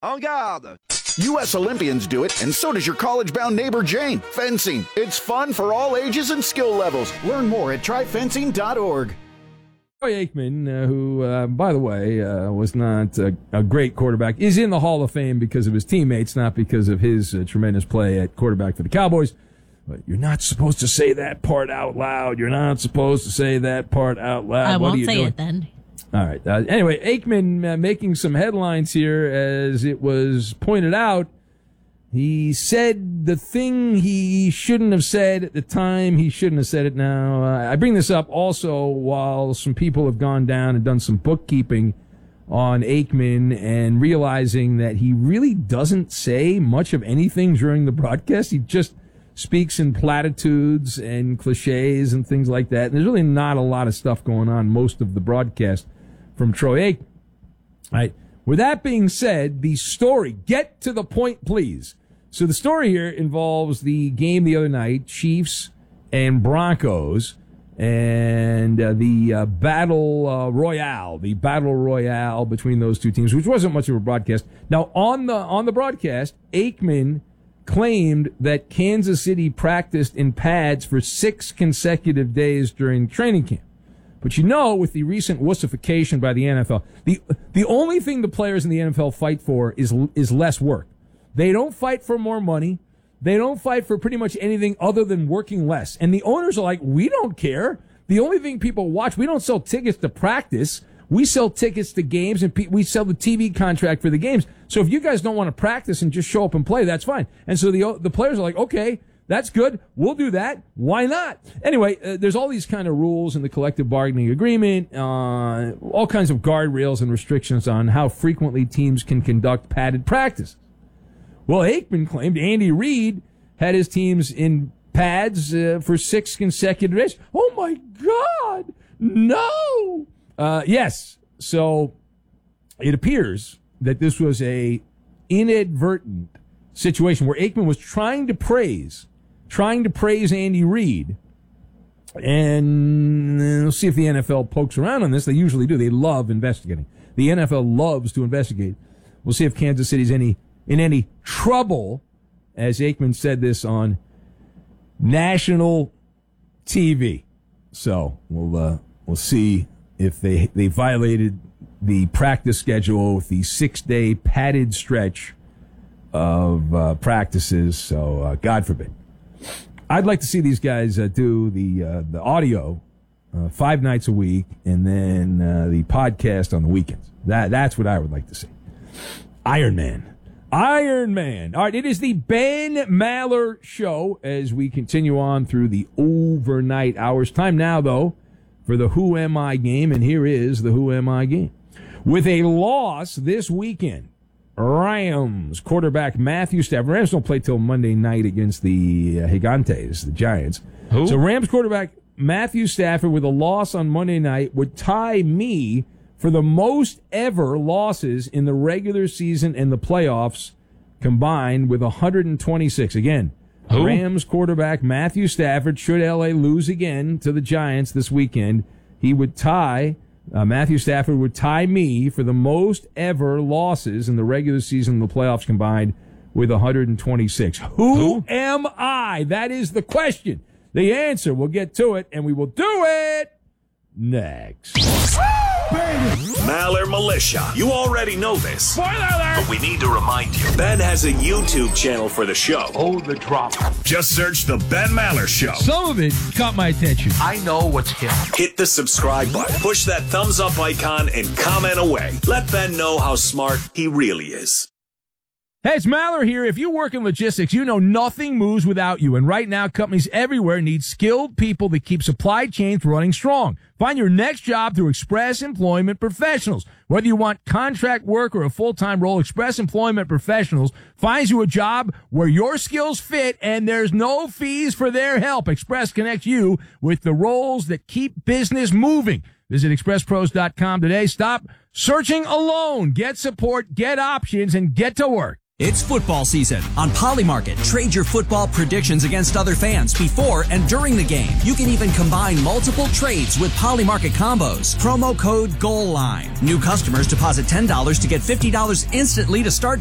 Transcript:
En garde! U.S. Olympians do it, and so does your college-bound neighbor Jane. Fencing. It's fun for all ages and skill levels. Learn more at tryfencing.org. Troy Aikman, who, by the way, was not a great quarterback, is in the Hall of Fame because of his teammates, not because of his tremendous play at quarterback for the Cowboys. But you're not supposed to say that part out loud. You're not supposed to say that part out loud. I won't say it then. All right. Anyway, Aikman making some headlines here, as it was pointed out. He said the thing he shouldn't have said at the time. He shouldn't have said it now. I bring this up also while some people have gone down and done some bookkeeping on Aikman and realizing that he really doesn't say much of anything during the broadcast. He just speaks in platitudes and cliches and things like that. And there's really not a lot of stuff going on most of the broadcast from Troy Aikman. All right. With that being said, the story, get to the point, please. So the story here involves the game the other night, Chiefs and Broncos, and the battle royale between those two teams, which wasn't much of a broadcast. Now, on the broadcast, Aikman claimed that Kansas City practiced in pads for 6 consecutive days during training camp. But with the recent wussification by the NFL, the only thing the players in the NFL fight for is less work. They don't fight for more money. They don't fight for pretty much anything other than working less. And the owners are like, we don't care. The only thing people watch, we don't sell tickets to practice. We sell tickets to games, and we sell the TV contract for the games. So if you guys don't want to practice and just show up and play, that's fine. And so the players are like, okay, that's good. We'll do that. Why not? Anyway, there's all these kind of rules in the collective bargaining agreement, all kinds of guardrails and restrictions on how frequently teams can conduct padded practice. Well, Aikman claimed Andy Reid had his teams in pads for 6 consecutive days. Oh, my God. No. Yes. So it appears that this was a inadvertent situation where Aikman was trying to praise Andy Reid. And we'll see if the NFL pokes around on this. They usually do. They love investigating. The NFL loves to investigate. We'll see if Kansas City's in any trouble, as Aikman said this on national TV. So we'll see if they violated the practice schedule with the 6-day padded stretch of practices. So God forbid. I'd like to see these guys do the audio 5 nights a week, and then the podcast on the weekends. That's what I would like to see. Iron Man. All right, it is the Ben Maller Show as we continue on through the overnight hours. Time now, though, for the Who Am I game, and here is the Who Am I game. With a loss this weekend, Rams quarterback Matthew Stafford. Rams don't play till Monday night against the Gigantes, the Giants. Who? So Rams quarterback Matthew Stafford with a loss on Monday night would tie me for the most ever losses in the regular season and the playoffs combined with 126. Again, Who? Rams quarterback Matthew Stafford, should L.A. lose again to the Giants this weekend, he would tie, Matthew Stafford would tie me for the most ever losses in the regular season and the playoffs combined with 126. Who am I? That is the question. The answer, we'll get to it, and we will do it next. Maller Militia. You already know this. Spoiler alert! But we need to remind you. Ben has a YouTube channel for the show. Oh, the drop. Just search The Ben Maller Show. Some of it caught my attention. I know what's hip. Hit the subscribe button. Push that thumbs up icon and comment away. Let Ben know how smart he really is. Hey, it's Maller here. If you work in logistics, you know nothing moves without you. And right now, companies everywhere need skilled people that keep supply chains running strong. Find your next job through Express Employment Professionals. Whether you want contract work or a full-time role, Express Employment Professionals finds you a job where your skills fit and there's no fees for their help. Express connects you with the roles that keep business moving. Visit expresspros.com today. Stop searching alone. Get support, get options, and get to work. It's football season. On Polymarket, trade your football predictions against other fans before and during the game. You can even combine multiple trades with Polymarket combos. Promo code GOALLINE. New customers deposit $10 to get $50 instantly to start